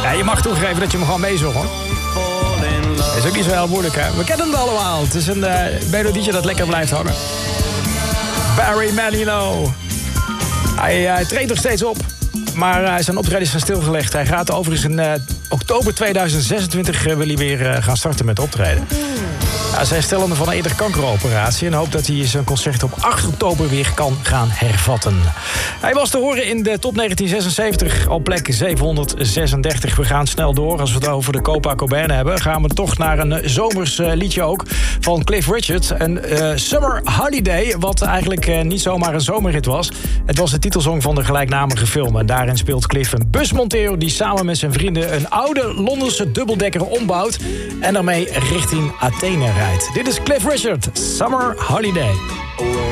Ja, je mag toegeven dat je hem gewoon meezongt, hoor. Dat is ook niet zo heel moeilijk, hè. We kennen het allemaal. Het is een melodietje dat lekker blijft hangen. Barry Manilow. Hij treedt nog steeds op. Maar zijn optredens zijn stilgelegd. Hij gaat overigens in oktober 2026 wil hij weer gaan starten met optreden. Ja, zij stellen van een eerdere kankeroperatie en hoopt dat hij zijn concert op 8 oktober weer kan gaan hervatten. Hij was te horen in de top 1976 op plek 736. We gaan snel door. Als we het over de Copacabana hebben, gaan we toch naar een zomers liedje ook van Cliff Richard. Een Summer Holiday, wat eigenlijk niet zomaar een zomerhit was. Het was de titelsong van de gelijknamige film. En daarin speelt Cliff een busmonteur die samen met zijn vrienden een oude Londense dubbeldekker ombouwt en daarmee richting Athene rijdt. Dit is Cliff Richard, Summer Holiday.